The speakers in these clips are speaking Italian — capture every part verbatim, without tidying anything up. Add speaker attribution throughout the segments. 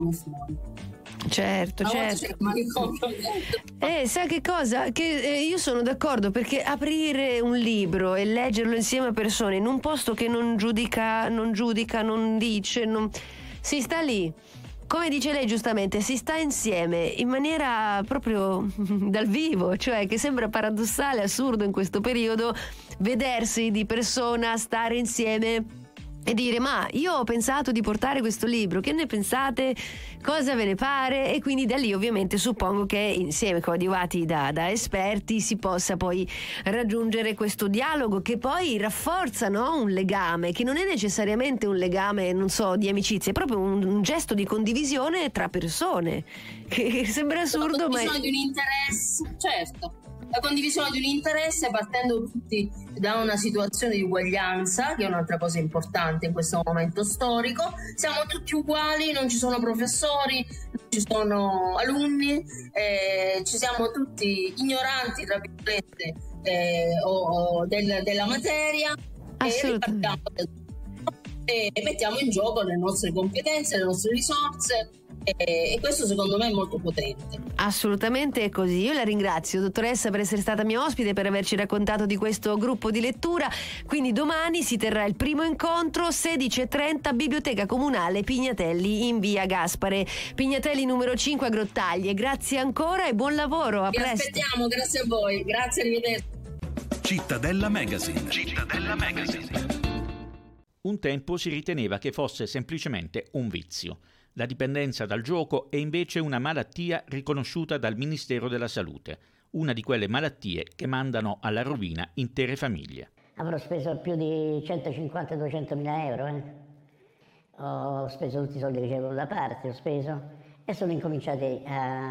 Speaker 1: fuori.
Speaker 2: Certo, certo. Eh, sai che cosa? Che eh, io sono d'accordo, perché aprire un libro e leggerlo insieme a persone in un posto che non giudica, non giudica, non dice, non... si sta lì. Come dice lei giustamente, si sta insieme in maniera proprio dal vivo, cioè che sembra paradossale, assurdo in questo periodo vedersi di persona, stare insieme e dire: ma io ho pensato di portare questo libro, che ne pensate? Cosa ve ne pare? E quindi da lì ovviamente suppongo che insieme, coadiuvati da, da esperti, si possa poi raggiungere questo dialogo che poi rafforza, no? Un legame che non è necessariamente un legame, non so, di amicizia, è proprio un, un gesto di condivisione tra persone, che sembra assurdo, ma
Speaker 1: è di un interesse, certo. La condivisione di un interesse partendo tutti da una situazione di uguaglianza, che è un'altra cosa importante in questo momento storico. Siamo tutti uguali, non ci sono professori, non ci sono alunni, eh, ci siamo tutti ignoranti, tra virgolette, eh, o, o del, della materia, e, e mettiamo in gioco le nostre competenze, le nostre risorse. E questo secondo me è molto potente.
Speaker 2: Assolutamente è così. Io la ringrazio, dottoressa, per essere stata mia ospite, per averci raccontato di questo gruppo di lettura. Quindi domani si terrà il primo incontro, sedici e trenta, Biblioteca Comunale Pignatelli in via Gaspare Pignatelli numero cinque a Grottaglie. Grazie ancora e buon lavoro, a
Speaker 1: Vi
Speaker 2: presto.
Speaker 1: aspettiamo, grazie a voi, grazie, arrivederci.
Speaker 3: Cittadella Magazine. Cittadella Magazine.
Speaker 4: Un tempo si riteneva che fosse semplicemente un vizio. La dipendenza dal gioco è invece una malattia riconosciuta dal Ministero della Salute, una di quelle malattie che mandano alla rovina intere famiglie.
Speaker 5: Avrò speso più di centocinquanta duecento mila euro, eh. Ho speso tutti i soldi che avevo da parte, ho speso e sono incominciati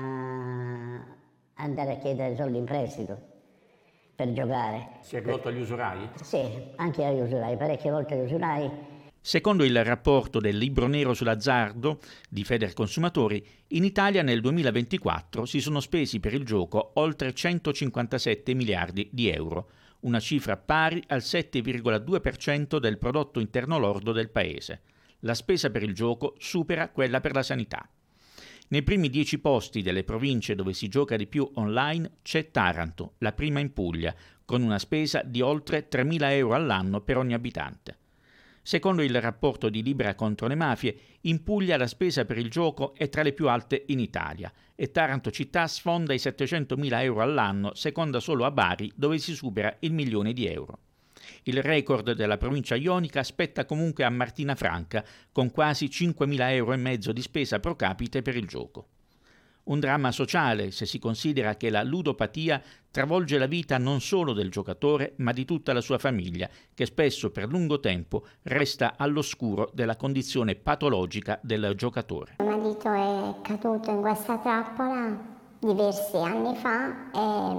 Speaker 5: a andare a chiedere soldi in prestito per giocare.
Speaker 4: Si è rivolto agli usurai?
Speaker 5: Sì, anche agli usurai, parecchie volte agli usurai.
Speaker 4: Secondo il rapporto del Libro Nero sull'azzardo di Federconsumatori, in Italia nel duemilaventiquattro si sono spesi per il gioco oltre centocinquantasette miliardi di euro, una cifra pari al sette virgola due per cento del prodotto interno lordo del paese. La spesa per il gioco supera quella per la sanità. Nei primi dieci posti delle province dove si gioca di più online c'è Taranto, la prima in Puglia, con una spesa di oltre tremila euro all'anno per ogni abitante. Secondo il rapporto di Libera contro le mafie, in Puglia la spesa per il gioco è tra le più alte in Italia e Taranto città sfonda i settecentomila euro all'anno, seconda solo a Bari, dove si supera il milione di euro. Il record della provincia ionica spetta comunque a Martina Franca, con quasi cinquemila euro e mezzo di spesa pro capite per il gioco. Un dramma sociale se si considera che la ludopatia travolge la vita non solo del giocatore ma di tutta la sua famiglia, che spesso per lungo tempo resta all'oscuro della condizione patologica del giocatore.
Speaker 6: Mio marito è caduto in questa trappola diversi anni fa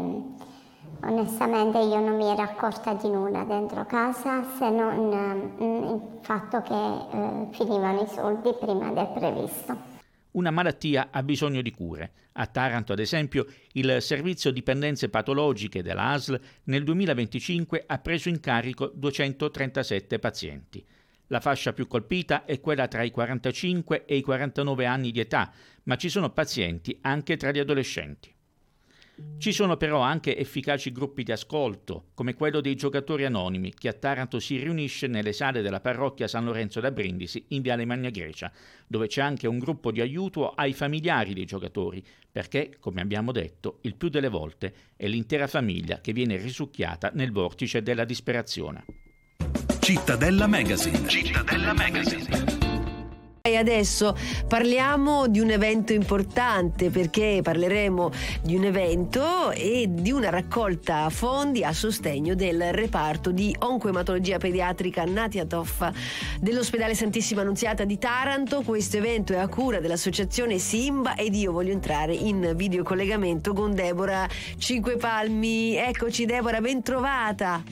Speaker 6: e onestamente io non mi ero accorta di nulla dentro casa se non il fatto che eh, finivano i soldi prima del previsto.
Speaker 4: Una malattia ha bisogno di cure. A Taranto, ad esempio, il servizio dipendenze patologiche della A S L nel duemilaventicinque ha preso in carico duecentotrentasette pazienti. La fascia più colpita è quella tra i quarantacinque e i quarantanove anni di età, ma ci sono pazienti anche tra gli adolescenti. Ci sono però anche efficaci gruppi di ascolto, come quello dei giocatori anonimi, che a Taranto si riunisce nelle sale della parrocchia San Lorenzo da Brindisi in Viale Magna Grecia, dove c'è anche un gruppo di aiuto ai familiari dei giocatori, perché, come abbiamo detto, il più delle volte è l'intera famiglia che viene risucchiata nel vortice della disperazione.
Speaker 3: Cittadella Magazine. Cittadella Magazine.
Speaker 2: E adesso parliamo di un evento importante, perché parleremo di un evento e di una raccolta fondi a sostegno del reparto di oncoematologia pediatrica Natia Toffa dell'ospedale Santissima Annunziata di Taranto. Questo evento è a cura dell'associazione Simba ed io voglio entrare in videocollegamento con Deborah Cinquepalmi. Eccoci Deborah, ben trovata.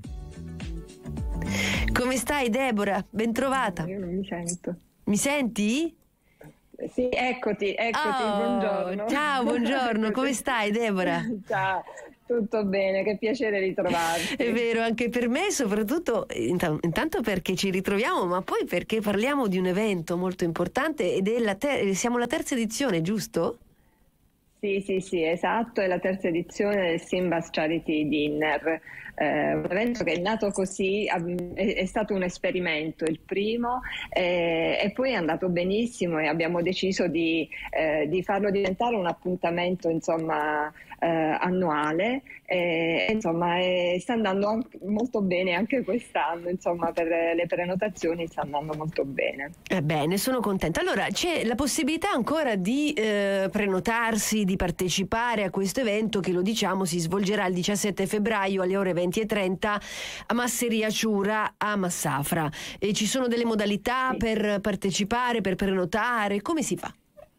Speaker 2: Come stai Deborah? Ben trovata.
Speaker 7: Io non mi sento.
Speaker 2: Mi senti?
Speaker 7: Sì, eccoti, eccoti,
Speaker 2: oh,
Speaker 7: buongiorno.
Speaker 2: Ciao, buongiorno, come stai Deborah?
Speaker 7: Ciao, Tutto bene, che piacere ritrovarti.
Speaker 2: È vero, anche per me, soprattutto intanto perché ci ritroviamo, ma poi perché parliamo di un evento molto importante ed è la ter- siamo alla terza edizione, giusto?
Speaker 7: Sì, sì, sì, esatto, è la terza edizione del Simbas Charity Dinner, eh, un evento che è nato così, è, è stato un esperimento, il primo, eh, e poi è andato benissimo e abbiamo deciso di, eh, di farlo diventare un appuntamento, insomma, eh, annuale, e insomma è, sta andando anche molto bene anche quest'anno, insomma, per le prenotazioni sta andando molto bene.
Speaker 2: Ebbene, sono contenta. Allora, c'è la possibilità ancora di eh, prenotarsi, di partecipare a questo evento che, lo diciamo, si svolgerà il diciassette febbraio alle ore venti e trenta a Masseria Ciura a Massafra. E ci sono delle modalità
Speaker 7: Sì.
Speaker 2: per partecipare, per prenotare, come si fa?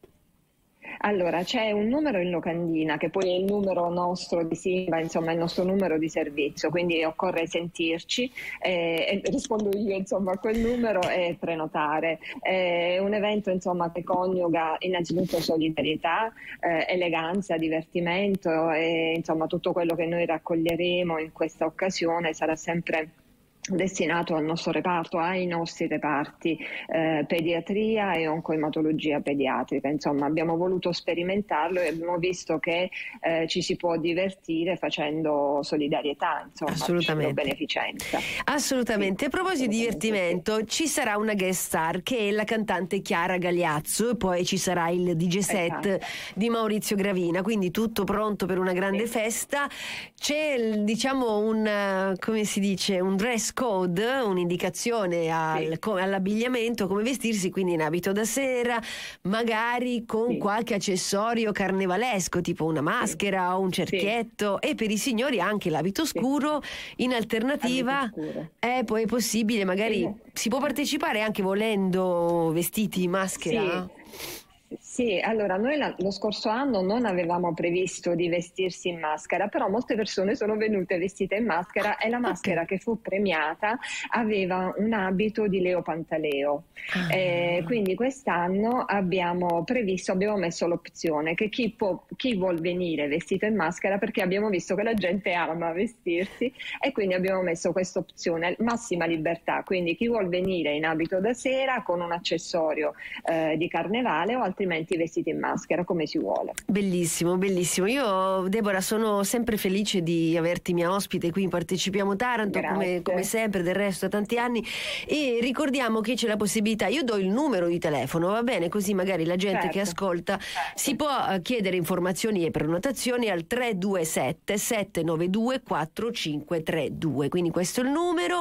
Speaker 7: Allora, c'è un numero in locandina che poi è il numero nostro di Simba, insomma il nostro numero di servizio, quindi occorre sentirci eh, e rispondo io, insomma, a quel numero e prenotare. È un evento, insomma, che coniuga innanzitutto solidarietà, eh, eleganza, divertimento e insomma tutto quello che noi raccoglieremo in questa occasione sarà sempre destinato al nostro reparto, ai nostri reparti eh, pediatria e oncoematologia pediatrica. Insomma, abbiamo voluto sperimentarlo e abbiamo visto che eh, ci si può divertire facendo solidarietà, insomma,
Speaker 2: Assolutamente.
Speaker 7: facendo beneficenza.
Speaker 2: Assolutamente. A proposito di divertimento, ci sarà una guest star che è la cantante Chiara Gagliazzo e poi ci sarà il D J set
Speaker 7: Esatto.
Speaker 2: di Maurizio Gravina, quindi tutto pronto per una grande
Speaker 7: Sì.
Speaker 2: festa. C'è, diciamo, un eh, come si dice, un dress code, un'indicazione al-
Speaker 7: Sì.
Speaker 2: co- all'abbigliamento, come vestirsi, quindi in abito da sera, magari con
Speaker 7: Sì.
Speaker 2: qualche accessorio carnevalesco, tipo una maschera o un cerchietto, e per i signori anche l'abito scuro. In alternativa
Speaker 7: Abito scuro.
Speaker 2: è poi è possibile, magari
Speaker 7: Sì.
Speaker 2: si può partecipare anche volendo vestiti in maschera?
Speaker 7: Sì. Sì, allora noi la- lo scorso anno non avevamo previsto di vestirsi in maschera, però molte persone sono venute vestite in maschera e la maschera
Speaker 2: Ok.
Speaker 7: che fu premiata aveva un abito di Leo Pantaleo.
Speaker 2: Ah.
Speaker 7: Eh, quindi quest'anno abbiamo previsto, abbiamo messo l'opzione che chi, può, chi vuol venire vestito in maschera, perché abbiamo visto che la gente ama vestirsi e quindi abbiamo messo questa opzione, massima libertà, quindi chi vuol venire in abito da sera con un accessorio eh, di carnevale o altrimenti vestiti in maschera, come si vuole.
Speaker 2: Bellissimo, bellissimo. Io, Deborah, sono sempre felice di averti mia ospite qui in Partecipiamo Taranto, come,
Speaker 7: Grazie.
Speaker 2: come sempre, del resto, da tanti anni. E ricordiamo che c'è la possibilità, io do il numero di telefono, va bene? Così magari la gente
Speaker 7: Certo.
Speaker 2: che ascolta si può eh, chiedere informazioni e prenotazioni al tre due sette sette nove due quattro cinque tre due. Quindi questo è il numero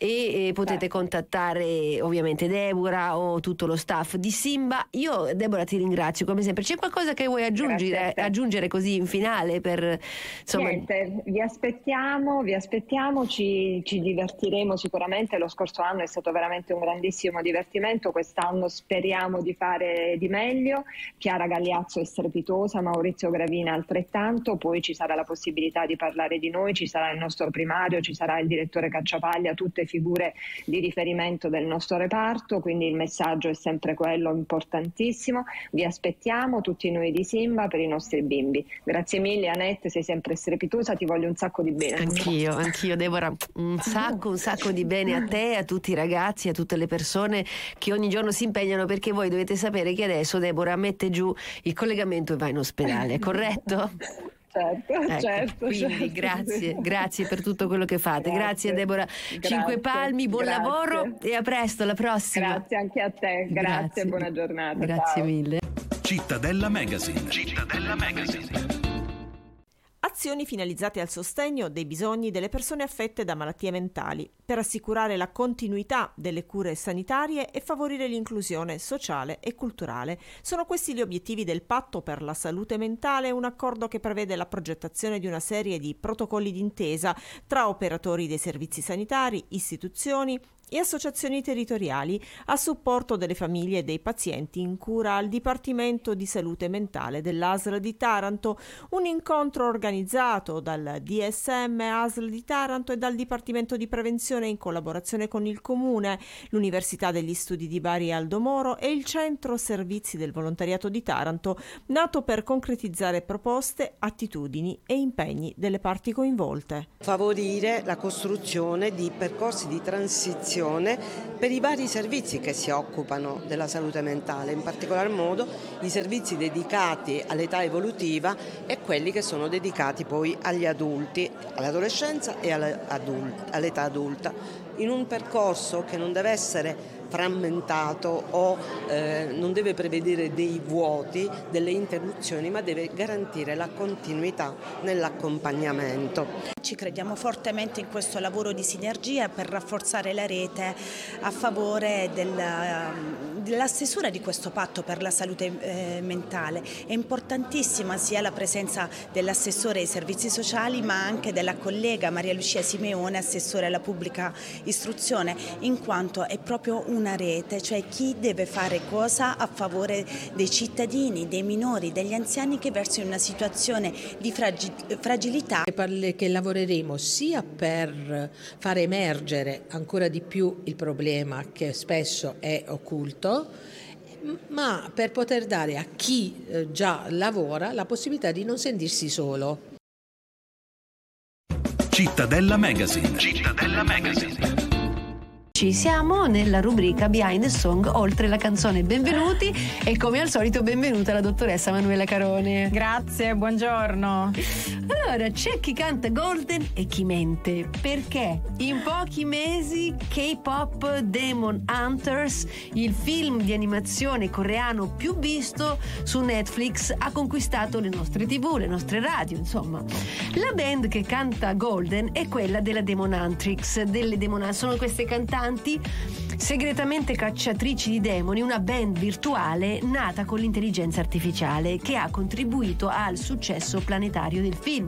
Speaker 2: e eh, potete
Speaker 7: Certo.
Speaker 2: contattare ovviamente Deborah o tutto lo staff di Simba. Io, Deborah, ti ringrazio come sempre. C'è qualcosa che vuoi aggiungere,
Speaker 7: Grazie a te.
Speaker 2: aggiungere così in finale per insomma.
Speaker 7: Niente, vi aspettiamo, vi aspettiamo, ci, ci divertiremo sicuramente. Lo scorso anno è stato veramente un grandissimo divertimento, quest'anno speriamo di fare di meglio. Chiara Gagliazzo è strepitosa, Maurizio Gravina altrettanto, poi ci sarà la possibilità di parlare di noi, ci sarà il nostro primario, ci sarà il direttore Cacciapaglia, tutte figure di riferimento del nostro reparto, quindi il messaggio è sempre quello importantissimo. Vi aspettiamo tutti noi di Simba per i nostri bimbi. Grazie mille Annette, sei sempre strepitosa, ti voglio un sacco di bene.
Speaker 2: Anch'io, anch'io Deborah, un sacco, un sacco di bene a te, a tutti i ragazzi, a tutte le persone che ogni giorno si impegnano, perché voi dovete sapere che adesso Deborah mette giù il collegamento e va in ospedale, corretto?
Speaker 7: Certo,
Speaker 2: Ecco,
Speaker 7: certo.
Speaker 2: quindi
Speaker 7: certo,
Speaker 2: grazie,
Speaker 7: sì.
Speaker 2: grazie per tutto quello che fate. Grazie,
Speaker 7: Grazie.
Speaker 2: Deborah.
Speaker 7: Grazie,
Speaker 2: Cinque palmi, buon
Speaker 7: grazie.
Speaker 2: lavoro e a presto, alla prossima.
Speaker 7: Grazie anche a te, grazie, buona giornata.
Speaker 2: Grazie
Speaker 7: ciao.
Speaker 2: mille.
Speaker 3: Cittadella Magazine. Cittadella Magazine.
Speaker 8: Azioni finalizzate al sostegno dei bisogni delle persone affette da malattie mentali, per assicurare la continuità delle cure sanitarie e favorire l'inclusione sociale e culturale. Sono questi gli obiettivi del Patto per la Salute Mentale, un accordo che prevede la progettazione di una serie di protocolli d'intesa tra operatori dei servizi sanitari, istituzioni, e associazioni territoriali a supporto delle famiglie e dei pazienti in cura al Dipartimento di Salute Mentale dell'A S L di Taranto, un incontro organizzato dal D S M A S L di Taranto e dal Dipartimento di Prevenzione in collaborazione con il Comune, l'Università degli Studi di Bari Aldo Moro e il Centro Servizi del Volontariato di Taranto, nato per concretizzare proposte, attitudini e impegni delle parti coinvolte.
Speaker 9: Favorire la costruzione di percorsi di transizione per i vari servizi che si occupano della salute mentale, in particolar modo i servizi dedicati all'età evolutiva e quelli che sono dedicati poi agli adulti, all'adolescenza e all'età adulta, in un percorso che non deve essere frammentato o eh, non deve prevedere dei vuoti, delle interruzioni, ma deve garantire la continuità nell'accompagnamento.
Speaker 10: Ci crediamo fortemente in questo lavoro di sinergia per rafforzare la rete a favore della, della stesura di questo patto per la salute eh, mentale. È importantissima sia la presenza dell'assessore ai servizi sociali, ma anche della collega Maria Lucia Simeone, assessore alla pubblica istruzione, in quanto è proprio un una rete, cioè chi deve fare cosa a favore dei cittadini, dei minori, degli anziani che versano in una situazione di fragi- fragilità.
Speaker 11: Che lavoreremo sia per far emergere ancora di più il problema che spesso è occulto, ma per poter dare a chi già lavora la possibilità di non sentirsi solo.
Speaker 3: Cittadella Magazine. Cittadella Magazine.
Speaker 2: Ci siamo nella rubrica Behind the Song, oltre la canzone. Benvenuti e come al solito benvenuta la dottoressa Manuela Carone.
Speaker 12: Grazie, buongiorno.
Speaker 2: Allora, c'è chi canta Golden e chi mente, perché in pochi mesi K-pop Demon Hunters, il film di animazione coreano più visto su Netflix, ha conquistato le nostre tv, le nostre radio, insomma. La band che canta Golden è quella della Demon Huntrix, delle Demon sono queste cantanti segretamente cacciatrici di demoni, una band virtuale nata con l'intelligenza artificiale che ha contribuito al successo planetario del film.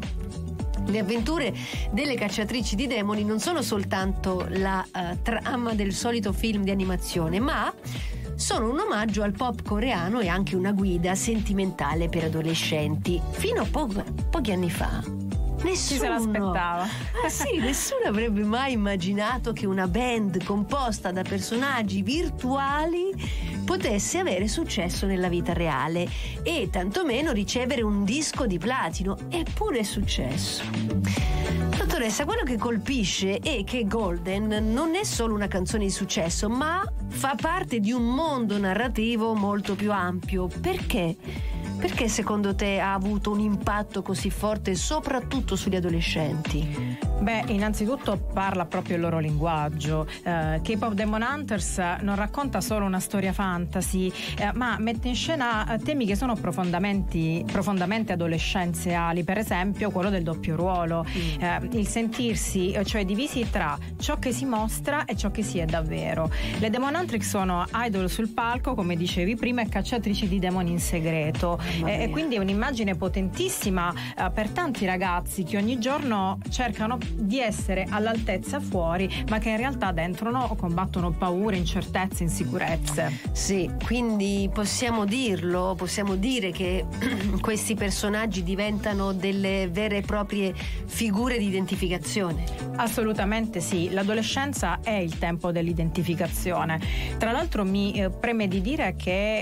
Speaker 2: Le avventure delle cacciatrici di demoni non sono soltanto la uh, trama del solito film di animazione, ma sono un omaggio al pop coreano e anche una guida sentimentale per adolescenti. Fino a po- pochi anni fa nessuno
Speaker 12: se l'aspettava.
Speaker 2: Ah sì, nessuno avrebbe mai immaginato che una band composta da personaggi virtuali potesse avere successo nella vita reale e tantomeno ricevere un disco di platino. Eppure è successo. Dottoressa, quello che colpisce è che Golden non è solo una canzone di successo, ma fa parte di un mondo narrativo molto più ampio. Perché? Perché secondo te ha avuto un impatto così forte soprattutto sugli adolescenti?
Speaker 12: Beh, innanzitutto parla proprio il loro linguaggio. Uh, K-pop Demon Hunters non racconta solo una storia fantasy, uh, ma mette in scena temi che sono profondamente, profondamente adolescenziali, per esempio quello del doppio ruolo, mm. uh, il sentirsi, cioè divisi tra ciò che si mostra e ciò che si è davvero. Le Demon Huntrix sono idol sul palco, come dicevi prima, e cacciatrici di demoni in segreto. E, e quindi è un'immagine potentissima uh, per tanti ragazzi che ogni giorno cercano di essere all'altezza fuori, ma che in realtà dentro no, combattono paure, incertezze, insicurezze.
Speaker 2: Sì, quindi possiamo dirlo, possiamo dire che questi personaggi diventano delle vere e proprie figure di identificazione.
Speaker 12: Assolutamente sì, l'adolescenza è il tempo dell'identificazione. Tra l'altro mi eh, preme di dire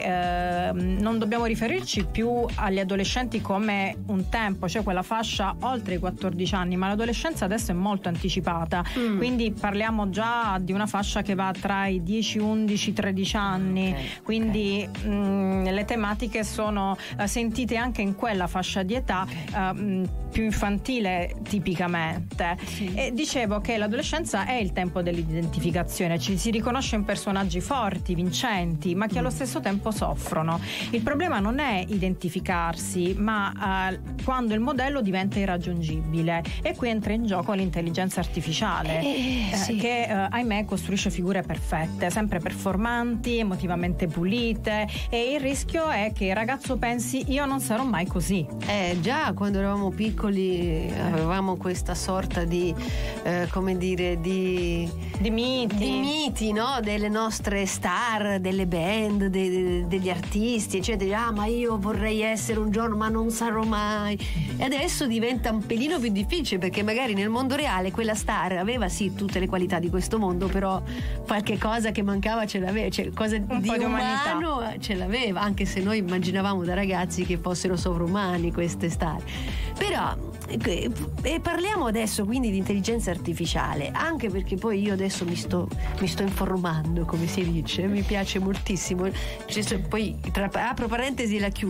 Speaker 12: che eh, non dobbiamo riferirci più agli adolescenti come un tempo, cioè quella fascia oltre i quattordici anni, ma l'adolescenza adesso è molto anticipata, mm. quindi parliamo già di una fascia che va tra i dieci, undici, tredici anni, okay, quindi okay. Mh, le tematiche sono uh, sentite anche in quella fascia di età, okay. uh, più infantile tipicamente. Sì. E dicevo che l'adolescenza è il tempo dell'identificazione, ci si riconosce in personaggi forti, vincenti, ma che allo stesso tempo soffrono. Il problema non è identificarsi, ma uh, quando il modello diventa irraggiungibile, e qui entra in gioco almeno con l'intelligenza artificiale,
Speaker 2: eh,
Speaker 12: eh,
Speaker 2: sì.
Speaker 12: che eh, ahimè costruisce figure perfette, sempre performanti, emotivamente pulite, e il rischio è che il ragazzo pensi io non sarò mai così.
Speaker 2: Eh, già quando eravamo piccoli avevamo questa sorta di eh, come dire di,
Speaker 12: di miti,
Speaker 2: di miti no? Delle nostre star, delle band, de, de, degli artisti, eccetera. Ah, ma io vorrei essere un giorno, ma non sarò mai. E adesso diventa un pelino più difficile, perché magari nel mondo reale quella star aveva sì tutte le qualità di questo mondo, però qualche cosa che mancava ce l'aveva, cioè cosa
Speaker 12: un
Speaker 2: di
Speaker 12: po' di
Speaker 2: umano
Speaker 12: umanità
Speaker 2: ce l'aveva, anche se noi immaginavamo da ragazzi che fossero sovrumani queste star. Però e parliamo adesso quindi di intelligenza artificiale, anche perché poi io adesso mi sto, mi sto informando, come si dice, mi piace moltissimo. Cioè, poi tra, apro parentesi e la chiudo.